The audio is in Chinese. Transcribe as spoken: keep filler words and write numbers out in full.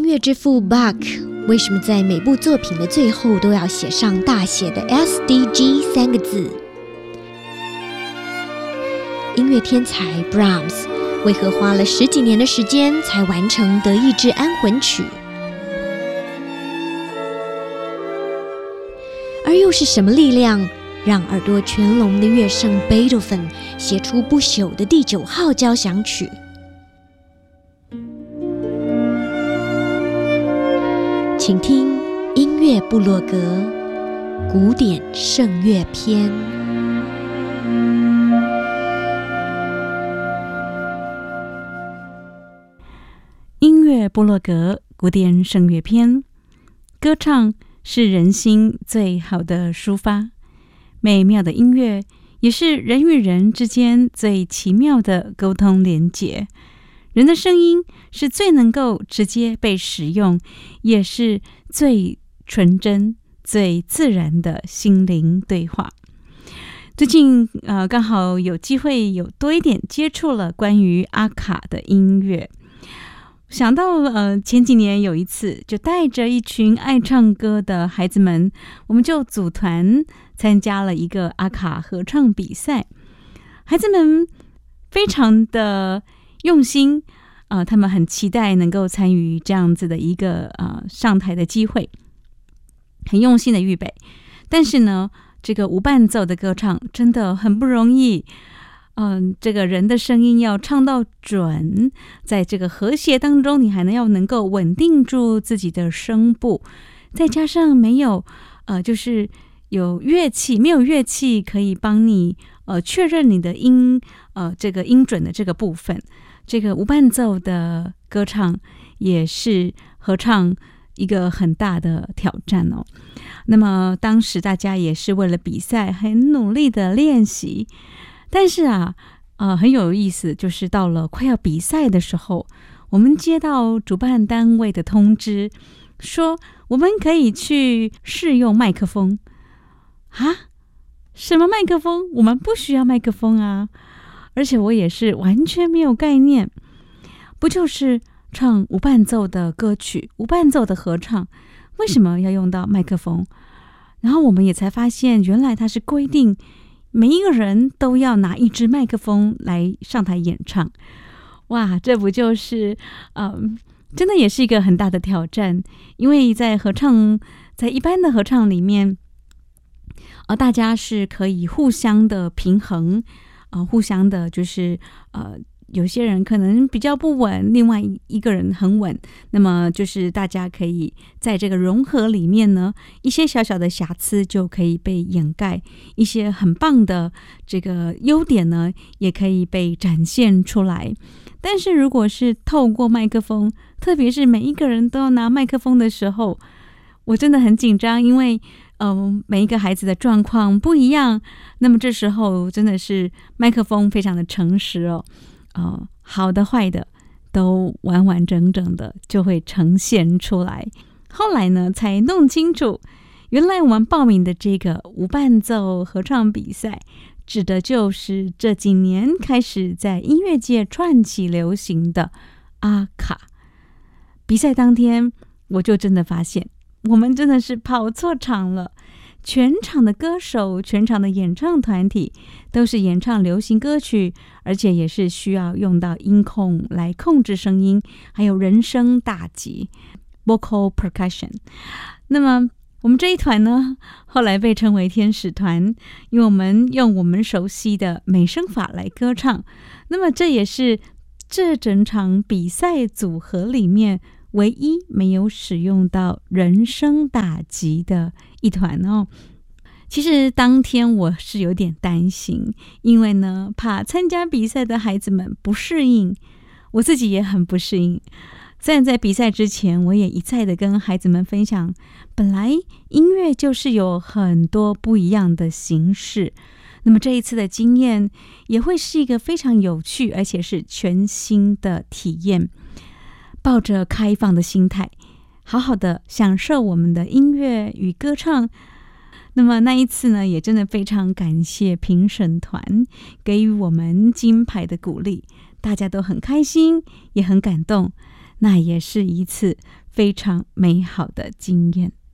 乐之父 Bach 为什么在每部作品的最后都要写上大写的 S D G 三个字？音乐天才 Brahms 为何花了十几年的时间才完成德意志安魂曲？而又是什么力量让耳朵全聋的乐圣贝多芬写出不朽的第九号交响曲？请听音乐部落格古典圣乐篇。 音乐部落格古典圣乐篇，歌唱是人心最好的抒发，美妙的音乐也是人与人之间最奇妙的沟通连结。人的声音是最能够直接被使用，也是最纯真、最自然的心灵对话。最近呃，刚好有机会有多一点接触了关于阿卡的音乐。想到呃前几年有一次，就带着一群爱唱歌的孩子们，我们就组团参加了一个阿卡合唱比赛。孩子们非常的用心，呃，他们很期待能够参与这样子的一个呃上台的机会，很用心的预备。但是呢，这个无伴奏的歌唱真的很不容易。嗯，这个人的声音要唱到准，在这个和谐当中，你还能要能够稳定住自己的声部，再加上没有呃，就是有乐器，没有乐器可以帮你呃确认你的音呃这个音准的这个部分，这个无伴奏的歌唱也是合唱一个很大的挑战哦。那么当时大家也是为了比赛很努力的练习。但是啊，呃，很有意思，就是到了快要比赛的时候，我们接到主办单位的通知，说我们可以去试用麦克风。啊？什么麦克风？我们不需要麦克风啊！而且我也是完全没有概念，不就是唱无伴奏的歌曲，无伴奏的合唱，为什么要用到麦克风？然后我们也才发现，原来它是规定每一个人都要拿一支麦克风来上台演唱。哇，这不就是嗯，真的也是一个很大的挑战。因为在合唱，在一般的合唱里面，呃，大家是可以互相的平衡，呃，互相的就是呃有些人可能比较不稳，另外一个人很稳，那么就是大家可以在这个融合里面呢，一些小小的瑕疵就可以被掩盖，一些很棒的这个优点呢也可以被展现出来。但是如果是透过麦克风，特别是每一个人都要拿麦克风的时候，我真的很紧张，因为呃每一个孩子的状况不一样，那么这时候真的是麦克风非常的诚实哦。呃，好的坏的都完完整整的就会呈现出来。后来呢才弄清楚，原来我们报名的这个无伴奏合唱比赛指的就是这几年开始在音乐界串起流行的阿卡。比赛当天我就真的发现，我们真的是跑错场了。全场的歌手，全场的演唱团体都是演唱流行歌曲，而且也是需要用到音控来控制声音，还有人声打击 vocal percussion。 那么我们这一团呢，后来被称为天使团，因为我们用我们熟悉的美声法来歌唱。那么这也是这整场比赛组合里面唯一没有使用到人声打击的一团哦。其实当天我是有点担心，因为呢怕参加比赛的孩子们不适应，我自己也很不适应。虽然在比赛之前我也一再的跟孩子们分享，本来音乐就是有很多不一样的形式，那么这一次的经验也会是一个非常有趣而且是全新的体验。抱着开放的心态，好好的享受我们的音乐与歌唱。那么那一次呢，也真的非常感谢评审团给予我们金牌的鼓励，大家都很开心，也很感动。 那也是一次非常美好的经验。